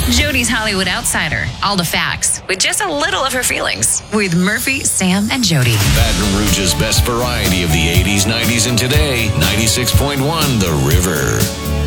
Jody's Hollywood Outsider. All the facts with just a little of her feelings. With Murphy, Sam, and Jody. Baton Rouge's best variety of the 80s, 90s, and today. 96.1 The River.